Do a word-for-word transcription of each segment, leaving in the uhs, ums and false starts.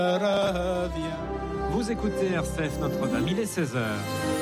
Vous écoutez R C F Notre-Dame, il est seize heures.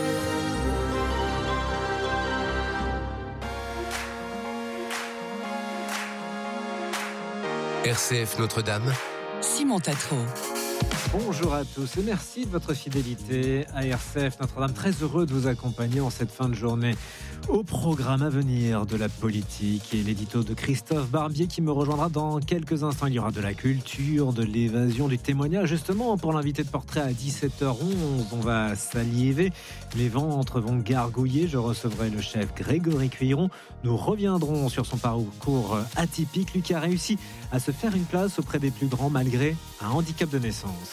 R C F Notre-Dame, Simon Tatro. Bonjour à tous et merci de votre fidélité à R C F Notre-Dame. Très heureux de vous accompagner en cette fin de journée. Au programme à venir de la politique et l'édito de Christophe Barbier qui me rejoindra dans quelques instants. Il y aura de la culture, de l'évasion, du témoignage. Justement, pour l'invité de portrait à dix-sept heures onze, on va saliver. Les ventres vont gargouiller. Je recevrai le chef Grégory Cuiron. Nous reviendrons sur son parcours atypique. Lui qui a réussi à se faire une place auprès des plus grands malgré un handicap de naissance.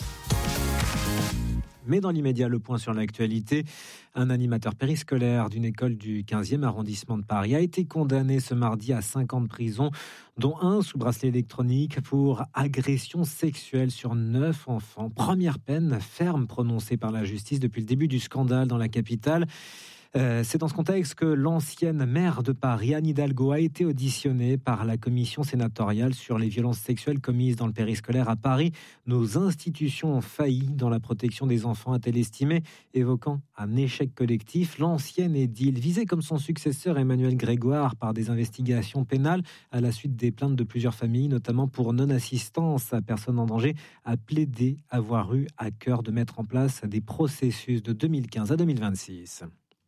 Mais dans l'immédiat, le point sur l'actualité. Un animateur périscolaire d'une école du quinzième arrondissement de Paris a été condamné ce mardi à cinq ans de prison, dont un sous bracelet électronique pour agression sexuelle sur neuf enfants. Première peine ferme prononcée par la justice depuis le début du scandale dans la capitale. Euh, c'est dans ce contexte que l'ancienne maire de Paris, Anne Hidalgo, a été auditionnée par la commission sénatoriale sur les violences sexuelles commises dans le périscolaire à Paris. Nos institutions ont failli dans la protection des enfants, a-t-elle estimé, évoquant un échec collectif. L'ancienne édile, visée comme son successeur Emmanuel Grégoire par des investigations pénales à la suite des plaintes de plusieurs familles, notamment pour non-assistance à personnes en danger, a plaidé avoir eu à cœur de mettre en place des processus de deux mille quinze à deux mille vingt-six.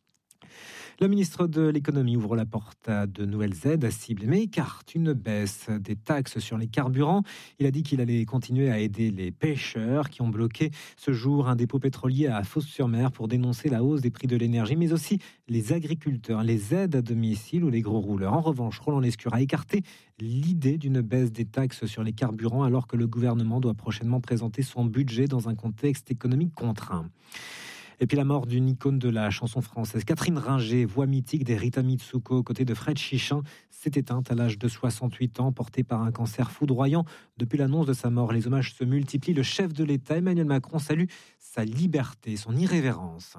Le ministre de l'économie ouvre la porte à de nouvelles aides ciblées, mais écarte une baisse des taxes sur les carburants. Il a dit qu'il allait continuer à aider les pêcheurs qui ont bloqué ce jour un dépôt pétrolier à Fos-sur-Mer pour dénoncer la hausse des prix de l'énergie, mais aussi les agriculteurs, les aides à domicile ou les gros rouleurs. En revanche, Roland Lescure a écarté l'idée d'une baisse des taxes sur les carburants alors que le gouvernement doit prochainement présenter son budget dans un contexte économique contraint. Et puis la mort d'une icône de la chanson française, Catherine Ringer, voix mythique des Rita Mitsuko, aux côtés de Fred Chichin, s'est éteinte à l'âge de soixante-huit ans, portée par un cancer foudroyant. Depuis l'annonce de sa mort, les hommages se multiplient. Le chef de l'État, Emmanuel Macron, salue sa liberté, son irrévérence.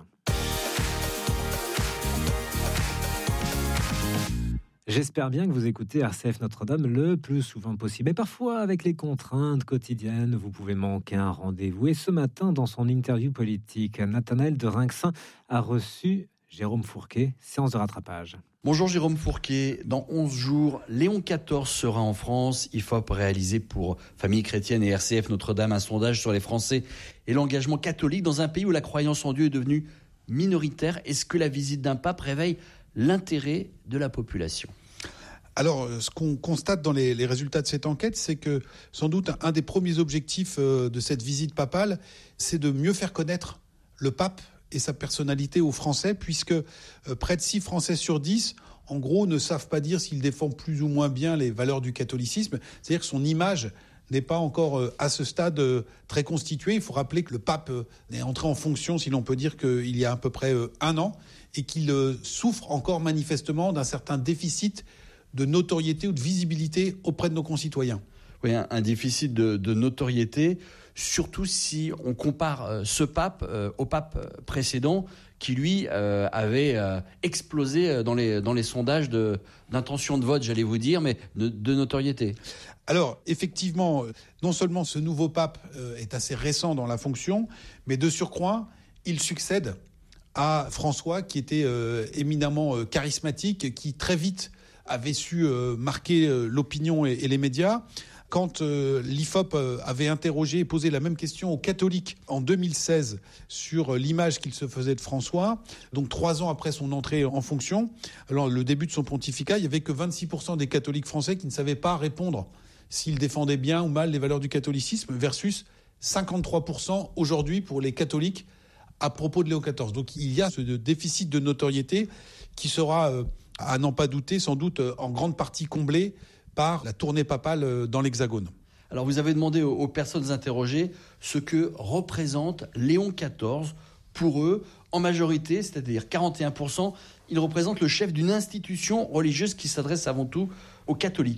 J'espère bien que vous écoutez R C F Notre-Dame le plus souvent possible. Et parfois, avec les contraintes quotidiennes, vous pouvez manquer un rendez-vous. Et ce matin, dans son interview politique, Nathanaël de Rinxin a reçu Jérôme Fourquet, séance de rattrapage. Bonjour Jérôme Fourquet, dans onze jours, Léon quatorze sera en France. I F O P réalisé pour Famille Chrétienne et R C F Notre-Dame un sondage sur les Français et l'engagement catholique dans un pays où la croyance en Dieu est devenue minoritaire. Est-ce que la visite d'un pape réveille l'intérêt de la population ? Alors, ce qu'on constate dans les, les résultats de cette enquête, c'est que sans doute un des premiers objectifs de cette visite papale, c'est de mieux faire connaître le pape et sa personnalité aux Français, puisque près de six Français sur dix, en gros, ne savent pas dire s'il défend plus ou moins bien les valeurs du catholicisme. C'est-à-dire que son image n'est pas encore à ce stade très constituée. Il faut rappeler que le pape est entré en fonction, si l'on peut dire, qu'il y a à peu près un an, et qu'il souffre encore manifestement d'un certain déficit de notoriété ou de visibilité auprès de nos concitoyens. Oui, un, un déficit de, de notoriété, surtout si on compare euh, ce pape euh, au pape précédent qui, lui, euh, avait euh, explosé dans les, dans les sondages de, d'intention de vote, j'allais vous dire, mais de, de notoriété. Alors, effectivement, non seulement ce nouveau pape euh, est assez récent dans la fonction, mais de surcroît, il succède à François, qui était euh, éminemment euh, charismatique, qui très vite avait su euh, marquer euh, l'opinion et, et les médias. Quand euh, l'I F O P euh, avait interrogé et posé la même question aux catholiques en deux mille seize sur euh, l'image qu'il se faisait de François, donc trois ans après son entrée en fonction, alors le début de son pontificat, il y avait que vingt-six pour cent des catholiques français qui ne savaient pas répondre s'il défendait bien ou mal les valeurs du catholicisme, versus cinquante-trois pour cent aujourd'hui pour les catholiques à propos de Léon quatorze. Donc il y a ce déficit de notoriété qui sera, euh, à n'en pas douter, sans doute euh, en grande partie comblé par la tournée papale euh, dans l'Hexagone. Alors vous avez demandé aux, aux personnes interrogées ce que représente Léon quatorze pour eux. En majorité, c'est-à-dire quarante et un pour cent, il représente le chef d'une institution religieuse qui s'adresse avant tout aux catholiques.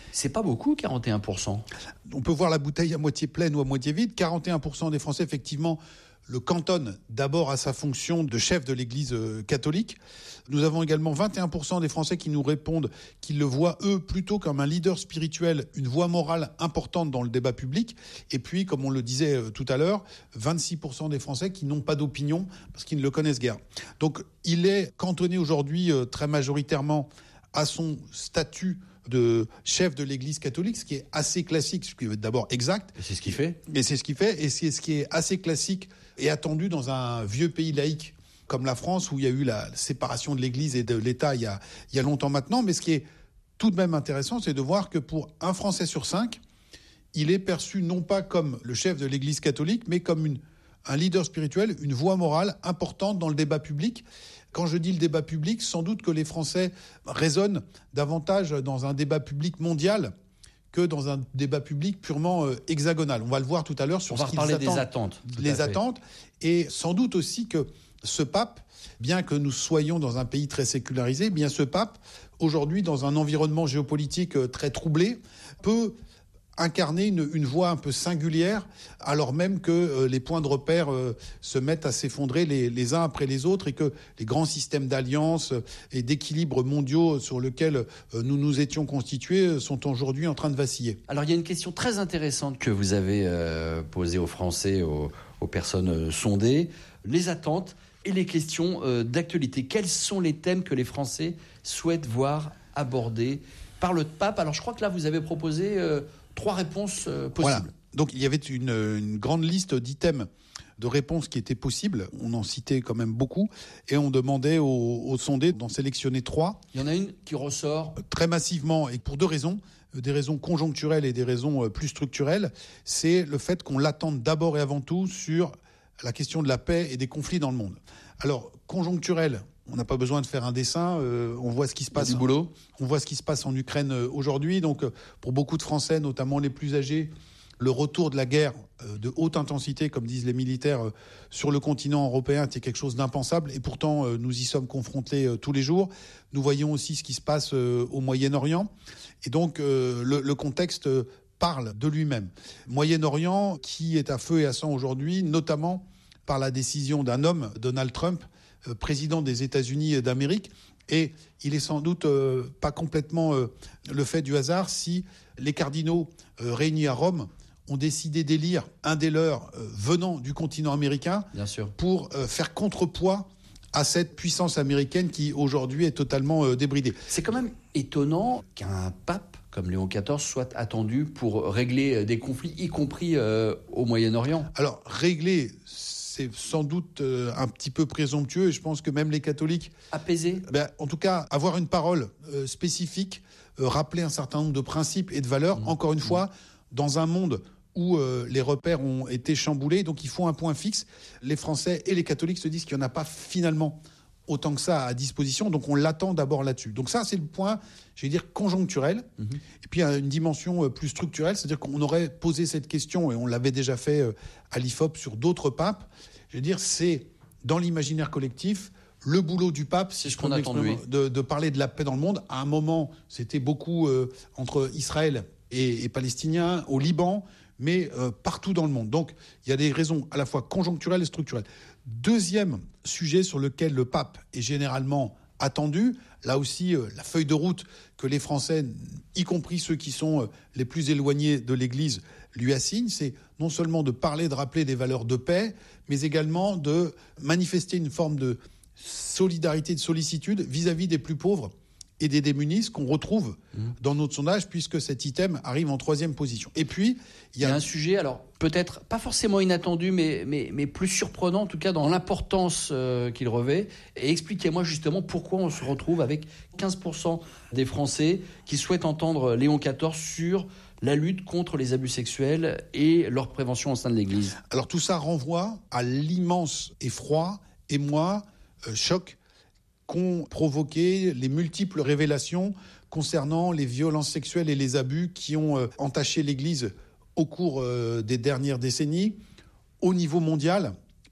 C'est pas beaucoup, quarante et un pour cent. On peut voir la bouteille à moitié pleine ou à moitié vide. quarante et un pour cent des Français, effectivement, le cantonne d'abord à sa fonction de chef de l'Église catholique. Nous avons également vingt et un pour cent des Français qui nous répondent qu'ils le voient, eux, plutôt comme un leader spirituel, une voix morale importante dans le débat public. Et puis, comme on le disait tout à l'heure, vingt-six pour cent des Français qui n'ont pas d'opinion parce qu'ils ne le connaissent guère. Donc, il est cantonné aujourd'hui très majoritairement à son statut de chef de l'Église catholique, ce qui est assez classique, ce qui est d'abord exact. Et c'est ce qu'il fait. Et c'est ce qu'il fait, et c'est ce qui est assez classique et attendu dans un vieux pays laïque comme la France, où il y a eu la séparation de l'Église et de l'État il y a, il y a longtemps maintenant. Mais ce qui est tout de même intéressant, c'est de voir que pour un Français sur cinq, il est perçu non pas comme le chef de l'Église catholique, mais comme une, un leader spirituel, une voix morale importante dans le débat public. Quand je dis le débat public, sans doute que les Français raisonnent davantage dans un débat public mondial que dans un débat public purement euh, hexagonal. On va le voir tout à l'heure sur On ce va qu'ils reparler attendent. des attentes. Les attentes. Et sans doute aussi que ce pape, bien que nous soyons dans un pays très sécularisé, bien ce pape, aujourd'hui, dans un environnement géopolitique très troublé, peut incarner une, une voix un peu singulière, alors même que euh, les points de repère euh, se mettent à s'effondrer les, les uns après les autres et que les grands systèmes d'alliance et d'équilibre mondiaux sur lesquels euh, nous nous étions constitués sont aujourd'hui en train de vaciller. Alors il y a une question très intéressante que vous avez euh, posée aux Français, aux, aux personnes euh, sondées, les attentes et les questions euh, d'actualité. Quels sont les thèmes que les Français souhaitent voir abordés par le pape? Alors je crois que là vous avez proposé euh, trois réponses euh, possibles. Voilà. Donc il y avait une, une grande liste d'items de réponses qui étaient possibles. On en citait quand même beaucoup. Et on demandait aux, aux sondés d'en sélectionner trois. Il y en a une qui ressort très massivement, et pour deux raisons, des raisons conjoncturelles et des raisons plus structurelles. C'est le fait qu'on l'attende d'abord et avant tout sur la question de la paix et des conflits dans le monde. Alors, conjoncturel, on n'a pas besoin de faire un dessin, euh, on voit ce qui se passe. Du boulot. On voit ce qui se passe en Ukraine euh, aujourd'hui. Donc, euh, pour beaucoup de Français, notamment les plus âgés, le retour de la guerre euh, de haute intensité, comme disent les militaires, euh, sur le continent européen, c'est quelque chose d'impensable. Et pourtant, euh, nous y sommes confrontés euh, tous les jours. Nous voyons aussi ce qui se passe euh, au Moyen-Orient. Et donc, euh, le, le contexte euh, parle de lui-même. Moyen-Orient qui est à feu et à sang aujourd'hui, notamment par la décision d'un homme, Donald Trump, euh, président des États-Unis d'Amérique. Et il est sans doute euh, pas complètement euh, le fait du hasard si les cardinaux euh, réunis à Rome ont décidé d'élire un des leurs euh, venant du continent américain. Bien sûr. Pour euh, faire contrepoids à cette puissance américaine qui aujourd'hui est totalement euh, débridée. C'est quand même étonnant qu'un pape comme Léon quatorze soit attendu pour régler des conflits, y compris euh, au Moyen-Orient. Alors, régler, c'est sans doute euh, un petit peu présomptueux, et je pense que même les catholiques... Apaiser ben, en tout cas, avoir une parole euh, spécifique, euh, rappeler un certain nombre de principes et de valeurs, mmh. encore une mmh. fois, dans un monde où euh, les repères ont été chamboulés, donc il faut un point fixe. Les Français et les catholiques se disent qu'il n'y en a pas finalement autant que ça à disposition, donc on l'attend d'abord là-dessus. Donc ça, c'est le point, je vais dire, conjoncturel. Mmh. Et puis, il y a une dimension plus structurelle, c'est-à-dire qu'on aurait posé cette question, et on l'avait déjà fait à l'I F O P sur d'autres papes. Je veux dire, c'est, dans l'imaginaire collectif, le boulot du pape, c'est ce qu'on attend de lui, de, de parler de la paix dans le monde. À un moment, c'était beaucoup euh, entre Israël et, et Palestiniens, au Liban, mais euh, partout dans le monde. Donc, il y a des raisons à la fois conjoncturelles et structurelles. Deuxième sujet sur lequel le pape est généralement attendu, là aussi, euh, la feuille de route que les Français, y compris ceux qui sont euh, les plus éloignés de l'Église, lui assignent, c'est non seulement de parler, de rappeler des valeurs de paix, mais également de manifester une forme de solidarité, de sollicitude vis-à-vis des plus pauvres et des démunis, ce qu'on retrouve mmh. dans notre sondage, puisque cet item arrive en troisième position. Et puis, il y a, il y a un sujet, alors peut-être pas forcément inattendu, mais, mais, mais plus surprenant, en tout cas dans l'importance euh, qu'il revêt. Et expliquez-moi justement pourquoi on se retrouve avec quinze pour cent des Français qui souhaitent entendre Léon quatorze sur la lutte contre les abus sexuels et leur prévention au sein de l'Église. Alors tout ça renvoie à l'immense effroi, émoi, euh, choc qu'ont provoqué les multiples révélations concernant les violences sexuelles et les abus qui ont euh, entaché l'Église au cours euh, des dernières décennies. Au niveau mondial,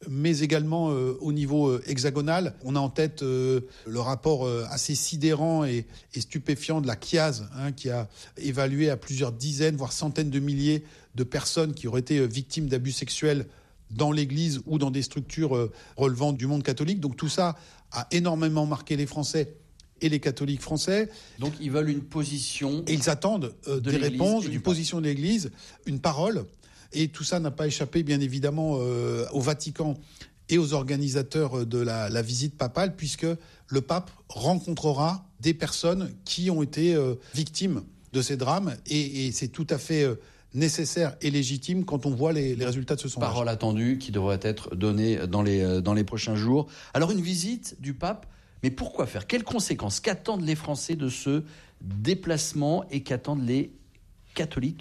mais également euh, au niveau euh, hexagonal. On a en tête euh, le rapport euh, assez sidérant et, et stupéfiant de la C I A S, hein, qui a évalué à plusieurs dizaines, voire centaines de milliers de personnes qui auraient été euh, victimes d'abus sexuels dans l'Église ou dans des structures euh, relevant du monde catholique. Donc tout ça a énormément marqué les Français et les catholiques français. Donc ils veulent une position. Et ils attendent euh, de des réponses, une position de l'Église, une parole. Et tout ça n'a pas échappé, bien évidemment, euh, au Vatican et aux organisateurs de la, la visite papale, puisque le pape rencontrera des personnes qui ont été euh, victimes de ces drames. Et, et c'est tout à fait euh, nécessaire et légitime quand on voit les, les résultats de ce sondage. Parole attendue qui devrait être donnée dans les, dans les prochains jours. Alors une visite du pape, mais pourquoi faire ? Quelles conséquences ? Qu'attendent les Français de ce déplacement et qu'attendent les catholiques ?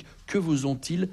Que vous ont-ils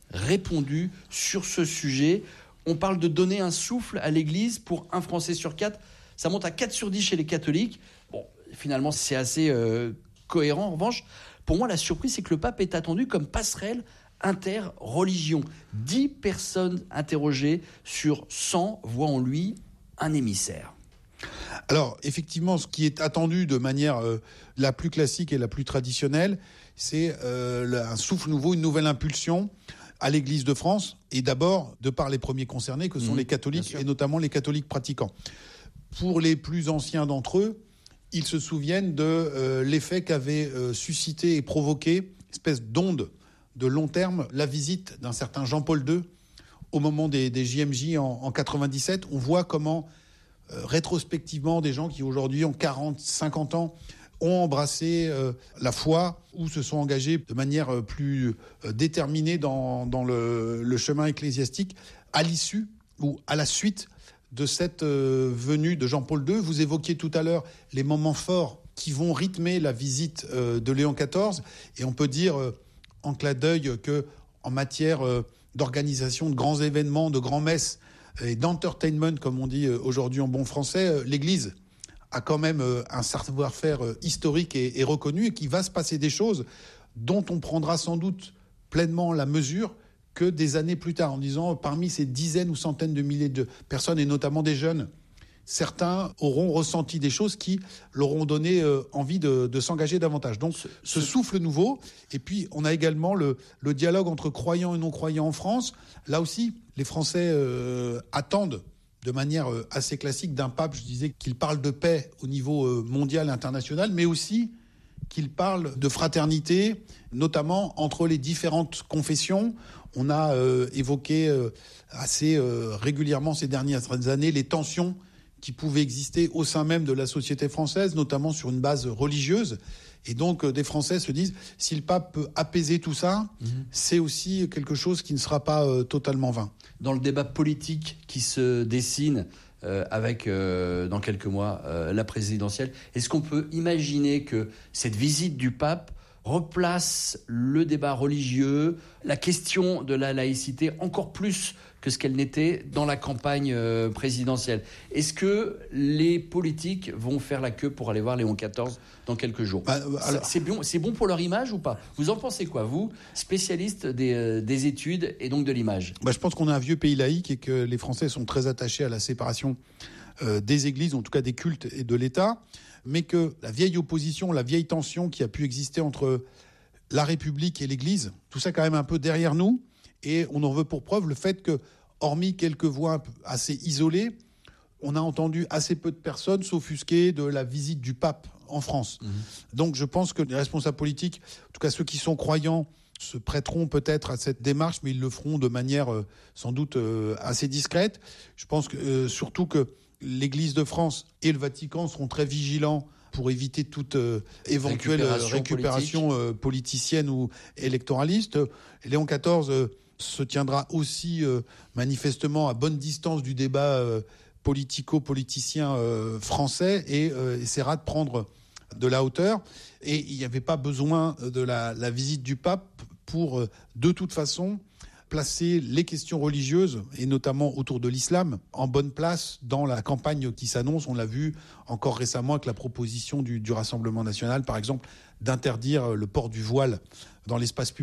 répondu sur ce sujet ? On parle de donner un souffle à l'Église pour un Français sur quatre. Ça monte à quatre sur dix chez les catholiques. Bon, finalement, c'est assez euh, cohérent. En revanche, pour moi, la surprise, c'est que le pape est attendu comme passerelle inter-religion. dix personnes interrogées sur cent voient en lui un émissaire. Alors, effectivement, ce qui est attendu de manière euh, la plus classique et la plus traditionnelle, c'est euh, un souffle nouveau, une nouvelle impulsion à l'Église de France, et d'abord de par les premiers concernés, que sont mmh, les catholiques, et notamment les catholiques pratiquants. Pour les plus anciens d'entre eux, ils se souviennent de euh, l'effet qu'avait euh, suscité et provoqué, une espèce d'onde de long terme, la visite d'un certain Jean-Paul deux au moment des, des J M J en, en quatre-vingt-dix-sept. On voit comment, euh, rétrospectivement, des gens qui aujourd'hui ont quarante, cinquante ans, ont embrassé euh, la foi ou se sont engagés de manière euh, plus euh, déterminée dans, dans le, le chemin ecclésiastique à l'issue ou à la suite de cette euh, venue de Jean-Paul deux. Vous évoquiez tout à l'heure les moments forts qui vont rythmer la visite euh, de Léon quatorze, et on peut dire euh, en clin d'œil que en matière euh, d'organisation de grands événements, de grands messes et d'entertainment, comme on dit euh, aujourd'hui en bon français, euh, l'Église a quand même euh, un savoir-faire euh, historique et, et reconnu, et qu'il va se passer des choses dont on prendra sans doute pleinement la mesure que des années plus tard, en disant parmi ces dizaines ou centaines de milliers de personnes, et notamment des jeunes, certains auront ressenti des choses qui leur ont donné euh, envie de, de s'engager davantage. Donc ce, ce souffle nouveau, et puis on a également le, le dialogue entre croyants et non-croyants en France. Là aussi, les Français euh, attendent de manière assez classique d'un pape, je disais, qu'il parle de paix au niveau mondial et international, mais aussi qu'il parle de fraternité, notamment entre les différentes confessions. On a euh, évoqué euh, assez euh, régulièrement ces dernières années les tensions qui pouvaient exister au sein même de la société française, notamment sur une base religieuse. Et donc, euh, des Français se disent, si le pape peut apaiser tout ça, mmh. c'est aussi quelque chose qui ne sera pas euh, totalement vain. Dans le débat politique qui se dessine euh, avec, euh, dans quelques mois, euh, la présidentielle, est-ce qu'on peut imaginer que cette visite du pape replace le débat religieux, la question de la laïcité, encore plus que ce qu'elle n'était dans la campagne euh, présidentielle? Est-ce que les politiques vont faire la queue pour aller voir Léon quatorze dans quelques jours? bah, alors... c'est, bon, c'est bon pour leur image ou pas? Vous en pensez quoi, vous, spécialiste des, euh, des études et donc de l'image? bah, Je pense qu'on a un vieux pays laïque et que les Français sont très attachés à la séparation euh, des églises, en tout cas des cultes et de l'État, mais que la vieille opposition, la vieille tension qui a pu exister entre la République et l'Église, tout ça quand même un peu derrière nous. Et on en veut pour preuve le fait que, hormis quelques voix assez isolées, on a entendu assez peu de personnes s'offusquer de la visite du pape en France. Mmh. Donc je pense que les responsables politiques, en tout cas ceux qui sont croyants, se prêteront peut-être à cette démarche, mais ils le feront de manière euh, sans doute euh, assez discrète. Je pense que, euh, surtout que l'Église de France et le Vatican seront très vigilants pour éviter toute euh, éventuelle récupération, récupération euh, politicienne ou électoraliste. Léon quatorze euh, se tiendra aussi euh, manifestement à bonne distance du débat euh, politico-politicien euh, français et euh, essaiera de prendre de la hauteur. Et il n'y avait pas besoin de la, la visite du pape pour, euh, de toute façon, placer les questions religieuses, et notamment autour de l'islam, en bonne place dans la campagne qui s'annonce. On l'a vu encore récemment avec la proposition du, du Rassemblement national, par exemple, d'interdire le port du voile dans l'espace public.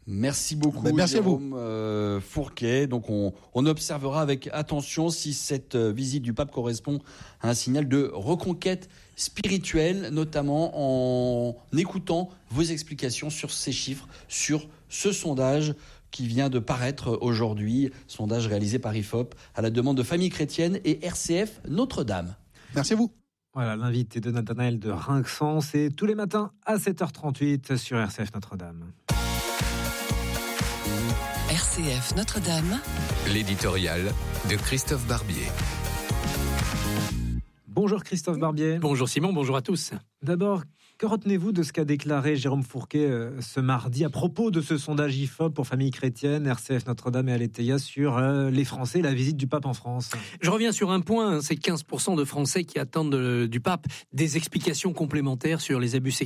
Merci beaucoup, ben, merci Jérôme à vous. Euh, Fourquet. Donc on, on observera avec attention si cette visite du pape correspond à un signal de reconquête spirituelle, notamment en écoutant vos explications sur ces chiffres, sur ce sondage qui vient de paraître aujourd'hui, sondage réalisé par I F O P à la demande de Famille Chrétienne et R C F Notre-Dame. Merci à vous. Voilà, l'invité de Nathanaël de Rinxan, c'est tous les matins à sept heures trente-huit sur R C F Notre-Dame. R C F Notre-Dame, l'éditorial de Christophe Barbier. Bonjour Christophe Barbier. Bonjour Simon, bonjour à tous. D'abord, que retenez-vous de ce qu'a déclaré Jérôme Fourquet euh, ce mardi à propos de ce sondage I F O P pour Famille Chrétienne, R C F Notre-Dame et Aletheia sur euh, les Français et la visite du pape en France? Je reviens sur un point, c'est quinze pour cent de Français qui attendent de, du pape des explications complémentaires sur les abus sexuels